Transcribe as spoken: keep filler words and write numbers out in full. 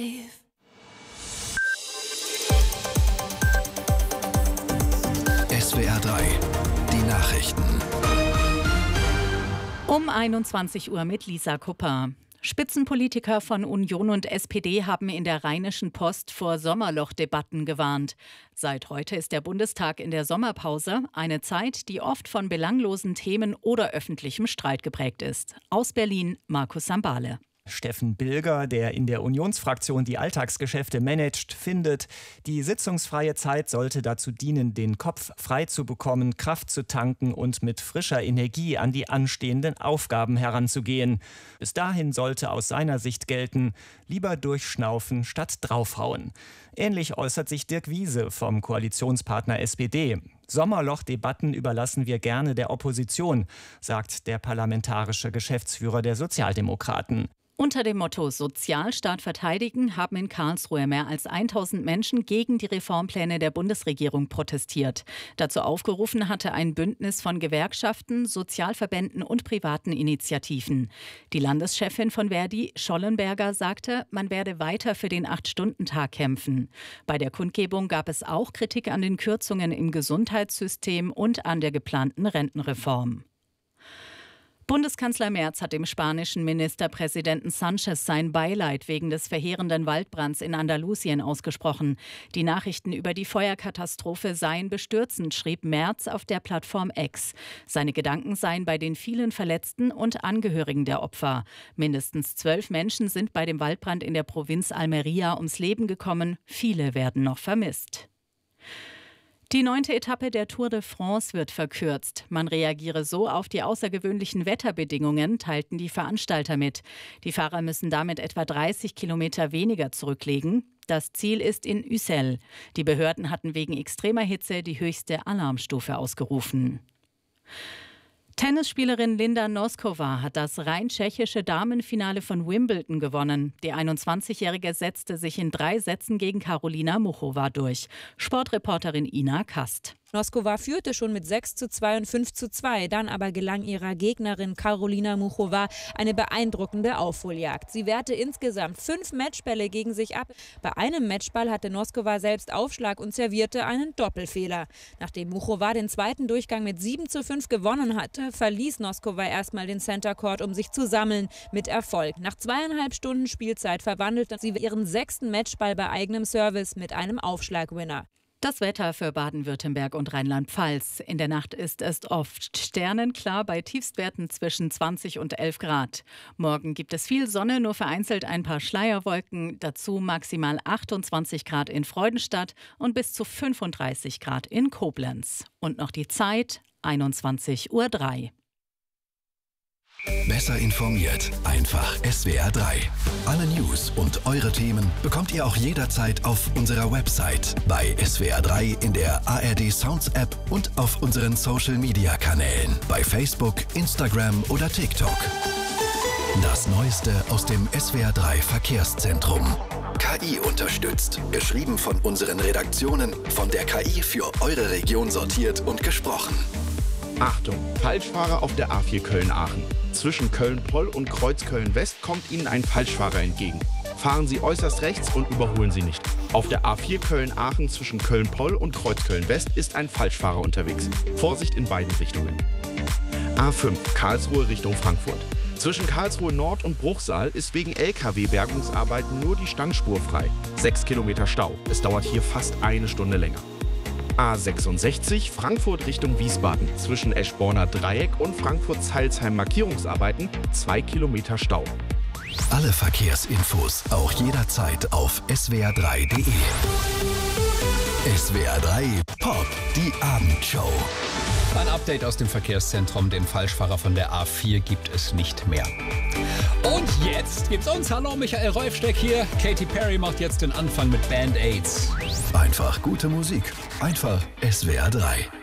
alive. S W R drei, die Nachrichten. Um einundzwanzig Uhr mit Lisa Kupper. Spitzenpolitiker von Union und S P D haben in der Rheinischen Post vor Sommerlochdebatten gewarnt. Seit heute ist der Bundestag in der Sommerpause, eine Zeit, die oft von belanglosen Themen oder öffentlichem Streit geprägt ist. Aus Berlin, Markus Sambale. Steffen Bilger, der in der Unionsfraktion die Alltagsgeschäfte managt, findet, die sitzungsfreie Zeit sollte dazu dienen, den Kopf frei zu bekommen, Kraft zu tanken und mit frischer Energie an die anstehenden Aufgaben heranzugehen. Bis dahin sollte aus seiner Sicht gelten, lieber durchschnaufen statt draufhauen. Ähnlich äußert sich Dirk Wiese vom Koalitionspartner S P D. Sommerlochdebatten überlassen wir gerne der Opposition, sagt der parlamentarische Geschäftsführer der Sozialdemokraten. Unter dem Motto Sozialstaat verteidigen haben in Karlsruhe mehr als tausend Menschen gegen die Reformpläne der Bundesregierung protestiert. Dazu aufgerufen hatte ein Bündnis von Gewerkschaften, Sozialverbänden und privaten Initiativen. Die Landeschefin von Verdi, Schollenberger, sagte, man werde weiter für den acht-Stunden-Tag kämpfen. Bei der Kundgebung gab es auch Kritik an den Kürzungen im Gesundheitssystem und an der geplanten Rentenreform. Bundeskanzler Merz hat dem spanischen Ministerpräsidenten Sánchez sein Beileid wegen des verheerenden Waldbrands in Andalusien ausgesprochen. Die Nachrichten über die Feuerkatastrophe seien bestürzend, schrieb Merz auf der Plattform X. Seine Gedanken seien bei den vielen Verletzten und Angehörigen der Opfer. Mindestens zwölf Menschen sind bei dem Waldbrand in der Provinz Almería ums Leben gekommen. Viele werden noch vermisst. Die neunte Etappe der Tour de France wird verkürzt. Man reagiere so auf die außergewöhnlichen Wetterbedingungen, teilten die Veranstalter mit. Die Fahrer müssen damit etwa dreißig Kilometer weniger zurücklegen. Das Ziel ist in Ussel. Die Behörden hatten wegen extremer Hitze die höchste Alarmstufe ausgerufen. Tennisspielerin Linda Noskova hat das rein tschechische Damenfinale von Wimbledon gewonnen. Die einundzwanzigjährige setzte sich in drei Sätzen gegen Karolina Muchova durch. Sportreporterin Ina Kast. Noskova führte schon mit sechs zu zwei und fünf zu zwei. Dann aber gelang ihrer Gegnerin Karolina Muchova eine beeindruckende Aufholjagd. Sie wehrte insgesamt fünf Matchbälle gegen sich ab. Bei einem Matchball hatte Noskova selbst Aufschlag und servierte einen Doppelfehler. Nachdem Muchova den zweiten Durchgang mit sieben zu fünf gewonnen hatte, verließ Noskova erstmal den Center Court, um sich zu sammeln. Mit Erfolg. Nach zweieinhalb Stunden Spielzeit verwandelte sie ihren sechsten Matchball bei eigenem Service mit einem Aufschlagwinner. Das Wetter für Baden-Württemberg und Rheinland-Pfalz. In der Nacht ist es oft sternenklar bei Tiefstwerten zwischen zwanzig und elf Grad. Morgen gibt es viel Sonne, nur vereinzelt ein paar Schleierwolken. Dazu maximal achtundzwanzig Grad in Freudenstadt und bis zu fünfunddreißig Grad in Koblenz. Und noch die Zeit, einundzwanzig Uhr drei. Besser informiert, einfach S W R drei. Alle News und eure Themen bekommt ihr auch jederzeit auf unserer Website, bei S W R drei, in der A R D Sounds App und auf unseren Social Media Kanälen, bei Facebook, Instagram oder TikTok. Das Neueste aus dem S W R drei Verkehrszentrum. K I unterstützt, geschrieben von unseren Redaktionen, von der K I für eure Region sortiert und gesprochen. Achtung, Falschfahrer auf der A vier Köln-Aachen. Zwischen Köln-Poll und Kreuz Köln-West kommt Ihnen ein Falschfahrer entgegen. Fahren Sie äußerst rechts und überholen Sie nicht. Auf der A vier Köln-Aachen zwischen Köln-Poll und Kreuz Köln-West ist ein Falschfahrer unterwegs. Vorsicht in beiden Richtungen. A fünf, Karlsruhe Richtung Frankfurt. Zwischen Karlsruhe Nord und Bruchsal ist wegen L K W-Bergungsarbeiten nur die Standspur frei. Sechs Kilometer Stau. Es dauert hier fast eine Stunde länger. A sechsundsechzig, Frankfurt Richtung Wiesbaden. Zwischen Eschborner Dreieck und Frankfurt-Zeilsheim Markierungsarbeiten, zwei Kilometer Stau. Alle Verkehrsinfos auch jederzeit auf S W R drei Punkt de. S W R drei Pop, die Abendshow. Ein Update aus dem Verkehrszentrum. Den Falschfahrer von der A vier gibt es nicht mehr. Und jetzt gibt's uns. Hallo, Michael Rolfsteck hier. Katy Perry macht jetzt den Anfang mit Band-Aids. Einfach gute Musik. Einfach S W R drei.